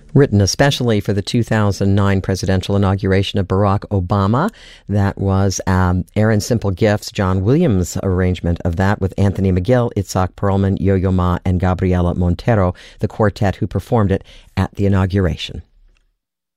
Written especially for the 2009 presidential inauguration of Barack Obama. That was Aaron Simple Gifts, John Williams' arrangement of that with Anthony McGill, Itzhak Perlman, Yo-Yo Ma, and Gabriela Montero, the quartet who performed it at the inauguration.